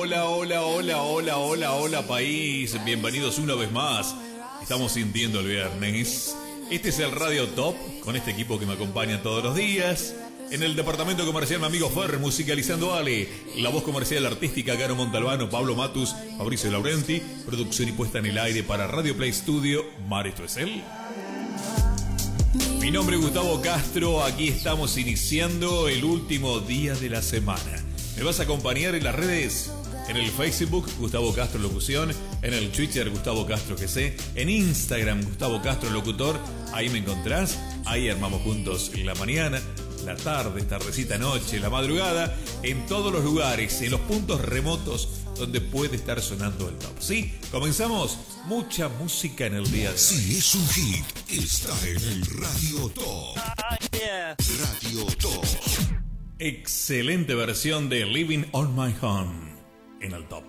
hola país, bienvenidos una vez más. Estamos sintiendo el viernes. Este es el Radio Top, con este equipo que me acompaña todos los días. En el departamento comercial mi amigo Fer, musicalizando Ale. La voz comercial artística Caro Montalbano, Pablo Matus, Fabricio Laurenti. Producción y puesta en el aire para Radio Play Studio, Marito es él. Mi nombre es Gustavo Castro, aquí estamos iniciando el último día de la semana. ¿Me vas a acompañar en las redes? En el Facebook, Gustavo Castro Locución. En el Twitter, Gustavo Castro GC. En Instagram, Gustavo Castro Locutor. Ahí me encontrás. Ahí armamos juntos la mañana, la tarde, tardecita, noche, la madrugada. En todos los lugares, en los puntos remotos donde puede estar sonando el top. ¿Sí? ¿Comenzamos? Mucha música en el día de hoy. Si es un hit, está en el Radio Top. Radio Top. Excelente versión de Living on My Home en el top.